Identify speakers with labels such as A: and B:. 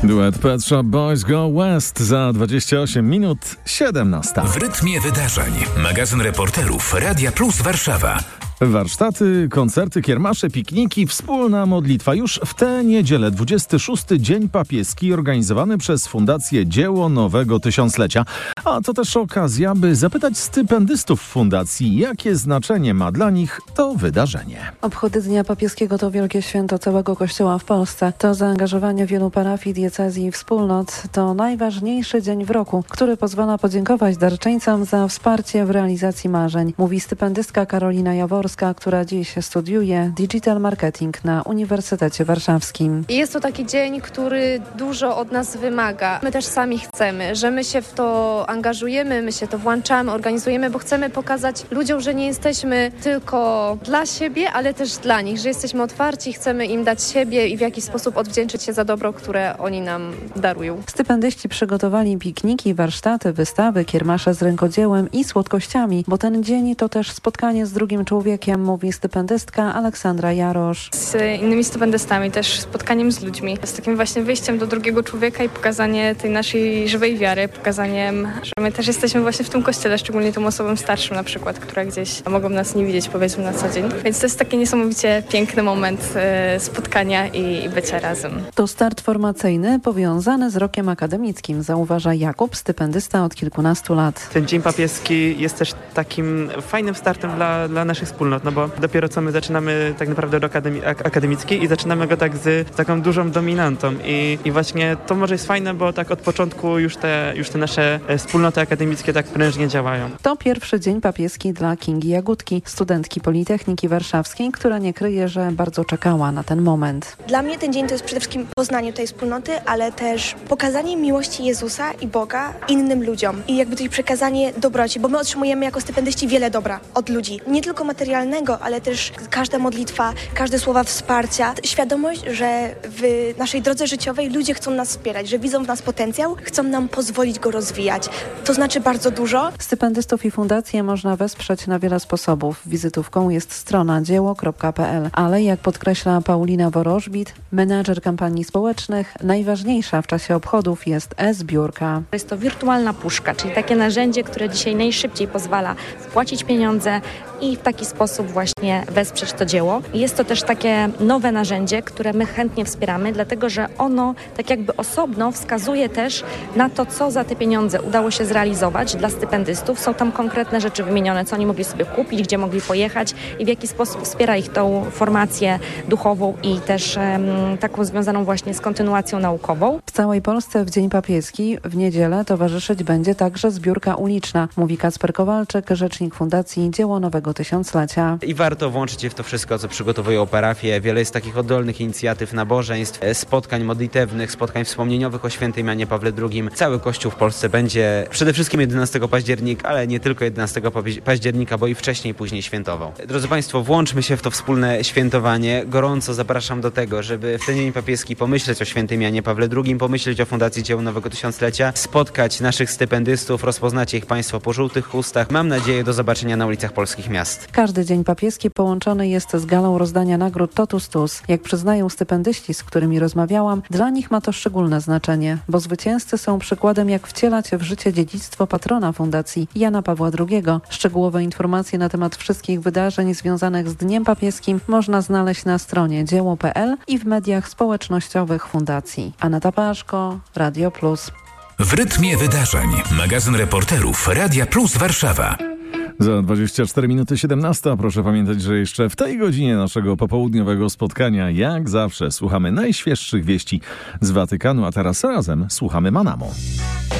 A: Duet Pet Shop Boys Go West za 28 minut 17.
B: W rytmie wydarzeń. Magazyn reporterów Radia Plus Warszawa.
A: Warsztaty, koncerty, kiermasze, pikniki, wspólna modlitwa. Już w tę niedzielę 26. Dzień Papieski organizowany przez Fundację Dzieło Nowego Tysiąclecia. A to też okazja, by zapytać stypendystów fundacji, jakie znaczenie ma dla nich to wydarzenie.
C: Obchody Dnia Papieskiego to wielkie święto całego Kościoła w Polsce. To zaangażowanie wielu parafii, diecezji i wspólnot. To najważniejszy dzień w roku, który pozwala podziękować darczyńcom za wsparcie w realizacji marzeń, mówi stypendystka Karolina Jaworska, która dziś studiuje digital marketing na Uniwersytecie Warszawskim.
D: Jest to taki dzień, który dużo od nas wymaga. My też sami chcemy, że my się w to angażujemy, my się to włączamy, organizujemy, bo chcemy pokazać ludziom, że nie jesteśmy tylko dla siebie, ale też dla nich, że jesteśmy otwarci, chcemy im dać siebie i w jakiś sposób odwdzięczyć się za dobro, które oni nam darują.
C: Stypendyści przygotowali pikniki, warsztaty, wystawy, kiermasze z rękodziełem i słodkościami, bo ten dzień to też spotkanie z drugim człowiekiem, mówi stypendystka Aleksandra Jarosz.
E: Z innymi stypendystami, też spotkaniem z ludźmi, z takim właśnie wyjściem do drugiego człowieka i pokazanie tej naszej żywej wiary, pokazaniem, że my też jesteśmy właśnie w tym kościele, szczególnie tym osobom starszym na przykład, które gdzieś mogą nas nie widzieć, powiedzmy, na co dzień. Więc to jest taki niesamowicie piękny moment spotkania i bycia razem.
C: To start formacyjny powiązany z rokiem akademickim, zauważa Jakub, stypendysta od kilkunastu lat.
F: Ten Dzień Papieski jest też takim fajnym startem dla naszych wspólnot, no bo dopiero co my zaczynamy tak naprawdę rok akademicki i zaczynamy go tak z taką dużą dominantą i właśnie to może jest fajne, bo tak od początku już te nasze wspólnoty akademickie tak prężnie działają.
C: To pierwszy Dzień Papieski dla Kingi Jagódki, studentki Politechniki Warszawskiej, która nie kryje, że bardzo czekała na ten moment.
G: Dla mnie ten dzień to jest przede wszystkim poznanie tej wspólnoty, ale też pokazanie miłości Jezusa i Boga innym ludziom i jakby też przekazanie dobroci, bo my otrzymujemy jako stypendyści wiele dobra od ludzi. Nie tylko materialnego, ale też każda modlitwa, każde słowa wsparcia. Świadomość, że w naszej drodze życiowej ludzie chcą nas wspierać, że widzą w nas potencjał, chcą nam pozwolić go rozwijać. To znaczy bardzo dużo.
C: Stypendystów i fundację można wesprzeć na wiele sposobów. Wizytówką jest strona dzieło.pl, ale jak podkreśla Paulina Worożbit, menadżer kampanii społecznych, najważniejsza w czasie obchodów jest e-zbiórka.
H: Jest to wirtualna puszka, czyli takie narzędzie, które dzisiaj najszybciej pozwala wpłacić pieniądze i w taki sposób właśnie wesprzeć to dzieło. Jest to też takie nowe narzędzie, które my chętnie wspieramy, dlatego że ono tak jakby osobno wskazuje też na to, co za te pieniądze udało się zrealizować dla stypendystów. Są tam konkretne rzeczy wymienione, co oni mogli sobie kupić, gdzie mogli pojechać i w jaki sposób wspiera ich tą formację duchową i też taką związaną właśnie z kontynuacją naukową.
C: W całej Polsce w Dzień Papieski w niedzielę towarzyszyć będzie także zbiórka uliczna, mówi Kacper Kowalczyk, rzecznik Fundacji Dzieło Nowego Tysiąclecia.
I: I warto włączyć się w to wszystko, co przygotowują parafie. Wiele jest takich oddolnych inicjatyw, nabożeństw, spotkań modlitewnych, spotkań wspomnieniowych o świętym Janie Pawle II. Cały Kościół w Polsce będzie przede wszystkim 11 października, ale nie tylko 11 października, bo i wcześniej, później świętował. Drodzy Państwo, włączmy się w to wspólne świętowanie. Gorąco zapraszam do tego, żeby w ten Dzień Papieski pomyśleć o świętym Janie Pawle II, pomyśleć o Fundacji Dzieło Nowego Tysiąclecia, spotkać naszych stypendystów, rozpoznacie ich Państwo po żółtych chustach. Mam nadzieję do zobaczenia na ulicach polskich miast.
C: Każdy Dzień Papieski połączony jest z galą rozdania nagród Totus Tus. Jak przyznają stypendyści, z którymi rozmawiałam, dla nich ma to szczególne znaczenie, bo zwycięzcy są przykładem, jak wcielać w życie dziedzictwo patrona Fundacji Jana Pawła II. Szczegółowe informacje na temat wszystkich wydarzeń związanych z Dniem Papieskim można znaleźć na stronie dzieło.pl i w mediach społecznościowych Fundacji. Aneta Paszko, Radio Plus.
B: W rytmie wydarzeń. Magazyn reporterów Radia Plus Warszawa.
A: Za 24 minuty 17. Proszę pamiętać, że jeszcze w tej godzinie naszego popołudniowego spotkania, jak zawsze, słuchamy najświeższych wieści z Watykanu, a teraz razem słuchamy Manamo.